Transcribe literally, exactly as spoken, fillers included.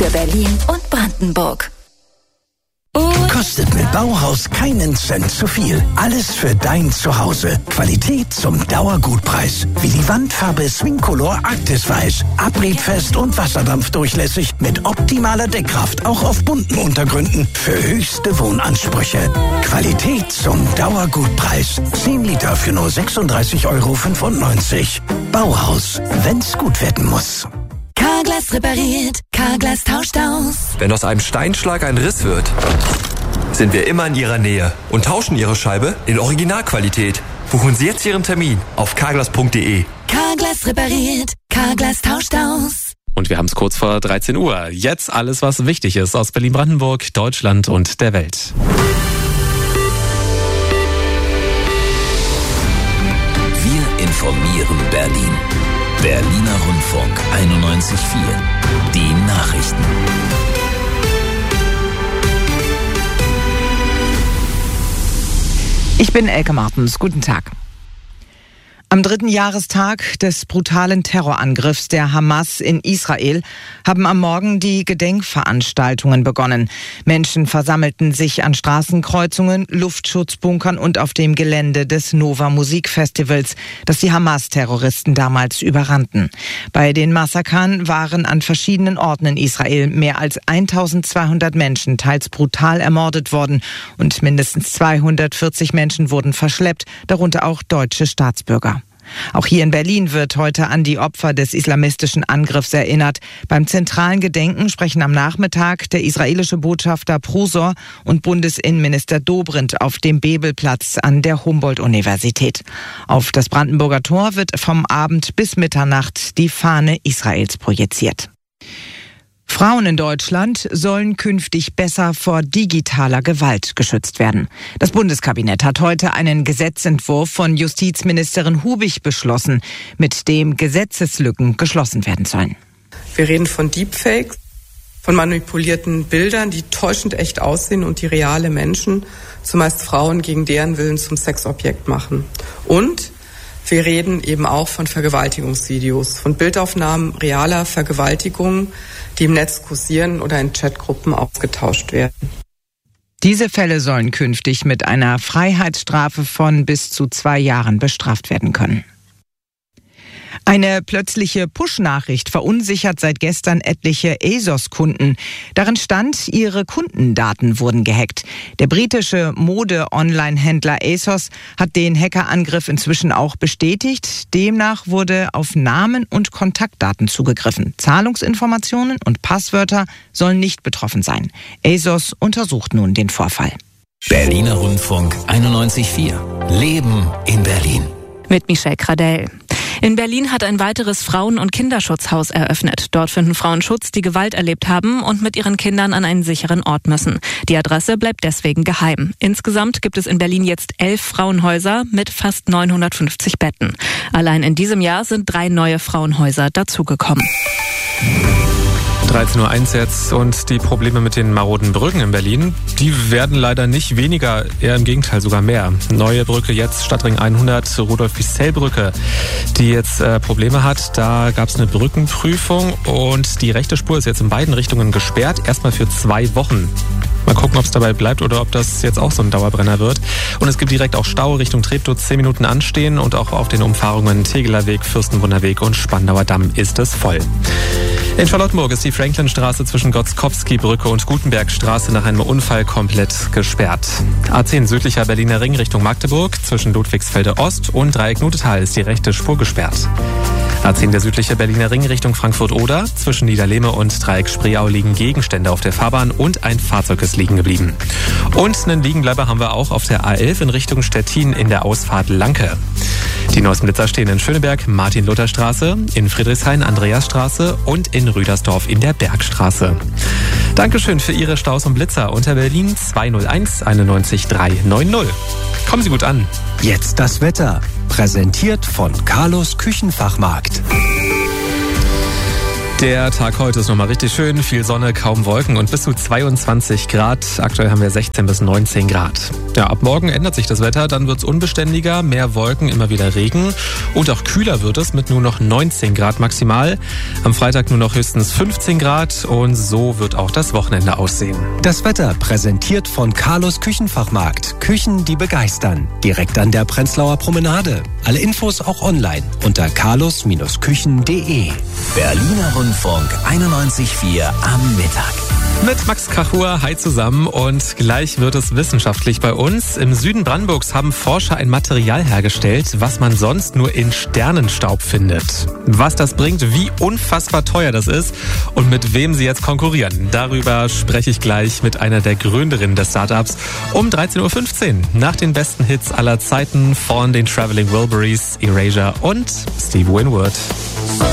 für Berlin und Brandenburg. Kostet mit Bauhaus keinen Cent zu viel. Alles für dein Zuhause. Qualität zum Dauergutpreis. Wie die Wandfarbe Swingcolor Arktisweiß. Abriebfest und wasserdampfdurchlässig mit optimaler Deckkraft. Auch auf bunten Untergründen für höchste Wohnansprüche. Qualität zum Dauergutpreis. zehn Liter für nur sechsunddreißig Euro fünfundneunzig. Bauhaus, wenn's gut werden muss. Carglass repariert, Carglass tauscht aus. Wenn aus einem Steinschlag ein Riss wird, sind wir immer in Ihrer Nähe und tauschen Ihre Scheibe in Originalqualität. Buchen Sie jetzt Ihren Termin auf carglass punkt de. Carglass repariert, Carglass tauscht aus. Und wir haben es kurz vor dreizehn Uhr. Jetzt alles, was wichtig ist aus Berlin-Brandenburg, Deutschland und der Welt. Wir informieren Berlin. Berliner Rundfunk einundneunzig Komma vier. Die Nachrichten. Ich bin Elke Martens. Guten Tag. Am dritten Jahrestag des brutalen Terrorangriffs der Hamas in Israel haben am Morgen die Gedenkveranstaltungen begonnen. Menschen versammelten sich an Straßenkreuzungen, Luftschutzbunkern und auf dem Gelände des Nova Musikfestivals, das die Hamas-Terroristen damals überrannten. Bei den Massakern waren an verschiedenen Orten in Israel mehr als eintausendzweihundert Menschen teils brutal ermordet worden und mindestens zweihundertvierzig Menschen wurden verschleppt, darunter auch deutsche Staatsbürger. Auch hier in Berlin wird heute an die Opfer des islamistischen Angriffs erinnert. Beim zentralen Gedenken sprechen am Nachmittag der israelische Botschafter Prosor und Bundesinnenminister Dobrindt auf dem Bebelplatz an der Humboldt-Universität. Auf das Brandenburger Tor wird vom Abend bis Mitternacht die Fahne Israels projiziert. Frauen in Deutschland sollen künftig besser vor digitaler Gewalt geschützt werden. Das Bundeskabinett hat heute einen Gesetzentwurf von Justizministerin Hubig beschlossen, mit dem Gesetzeslücken geschlossen werden sollen. Wir reden von Deepfakes, von manipulierten Bildern, die täuschend echt aussehen und die reale Menschen, zumeist Frauen, gegen deren Willen zum Sexobjekt machen. Und wir reden eben auch von Vergewaltigungsvideos, von Bildaufnahmen realer Vergewaltigungen, die im Netz kursieren oder in Chatgruppen ausgetauscht werden. Diese Fälle sollen künftig mit einer Freiheitsstrafe von bis zu zwei Jahren bestraft werden können. Eine plötzliche Push-Nachricht verunsichert seit gestern etliche ASOS-Kunden. Darin stand, ihre Kundendaten wurden gehackt. Der britische Mode-Online-Händler ASOS hat den Hackerangriff inzwischen auch bestätigt. Demnach wurde auf Namen und Kontaktdaten zugegriffen. Zahlungsinformationen und Passwörter sollen nicht betroffen sein. ASOS untersucht nun den Vorfall. Berliner Rundfunk einundneunzig Komma vier. Leben in Berlin. Mit Michelle Kradell. In Berlin hat ein weiteres Frauen- und Kinderschutzhaus eröffnet. Dort finden Frauen Schutz, die Gewalt erlebt haben und mit ihren Kindern an einen sicheren Ort müssen. Die Adresse bleibt deswegen geheim. Insgesamt gibt es in Berlin jetzt elf Frauenhäuser mit fast neunhundertfünfzig Betten. Allein in diesem Jahr sind drei neue Frauenhäuser dazugekommen. dreizehn Uhr eins jetzt und die Probleme mit den maroden Brücken in Berlin, die werden leider nicht weniger, eher im Gegenteil sogar mehr. Neue Brücke jetzt, Stadtring hundert, Rudolf-Wiesel-Brücke, die jetzt äh, Probleme hat. Da gab es eine Brückenprüfung und die rechte Spur ist jetzt in beiden Richtungen gesperrt, erstmal für zwei Wochen. Mal gucken, ob es dabei bleibt oder ob das jetzt auch so ein Dauerbrenner wird. Und es gibt direkt auch Stau Richtung Treptow, zehn Minuten anstehen und auch auf den Umfahrungen Tegeler Weg, Fürstenwunderweg und Spandauer Damm ist es voll. In Charlottenburg ist die Franklinstraße zwischen Gotzkowski-Brücke und Gutenbergstraße nach einem Unfall komplett gesperrt. A zehn südlicher Berliner Ring Richtung Magdeburg, zwischen Ludwigsfelde Ost und Dreieck-Nutetal ist die rechte Spur gesperrt. A zehn der südliche Berliner Ring Richtung Frankfurt-Oder, zwischen Niederlehme und Dreieck-Spreeau liegen Gegenstände auf der Fahrbahn und ein Fahrzeug ist liegen geblieben. Und einen Liegenbleiber haben wir auch auf der A elf in Richtung Stettin in der Ausfahrt Lanke. Die neuesten Blitzer stehen in Schöneberg, Martin-Luther-Straße, in Friedrichshain, Andreasstraße und in Rüdersdorf in der Bergstraße. Dankeschön für Ihre Staus und Blitzer unter Berlin zwei null eins einundneunzig drei neun null. Kommen Sie gut an. Jetzt das Wetter. Präsentiert von Carlos Küchenfachmarkt. Der Tag heute ist nochmal richtig schön, viel Sonne, kaum Wolken und bis zu zweiundzwanzig Grad. Aktuell haben wir sechzehn bis neunzehn Grad. Ja, ab morgen ändert sich das Wetter, dann wird es unbeständiger, mehr Wolken, immer wieder Regen und auch kühler wird es mit nur noch neunzehn Grad maximal. Am Freitag nur noch höchstens fünfzehn Grad und so wird auch das Wochenende aussehen. Das Wetter präsentiert von Carlos Küchenfachmarkt. Küchen, die begeistern. Direkt an der Prenzlauer Promenade. Alle Infos auch online unter carlos Küchen punkt de. Berliner Rundfunk einundneunzig Komma vier am Mittag. Mit Max Krachur, hi zusammen und gleich wird es wissenschaftlich bei uns. Im Süden Brandenburgs haben Forscher ein Material hergestellt, was man sonst nur in Sternenstaub findet. Was das bringt, wie unfassbar teuer das ist und mit wem sie jetzt konkurrieren. Darüber spreche ich gleich mit einer der Gründerinnen des Startups um dreizehn Uhr fünfzehn. Nach den besten Hits aller Zeiten von den Traveling Wilburys, Erasure und Steve Winwood.